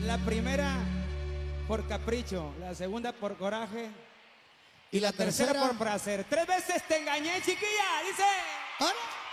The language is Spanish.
La primera por capricho, la segunda por coraje y la tercera por placer. 3 veces te engañé, chiquilla, dice. ¿Ahora?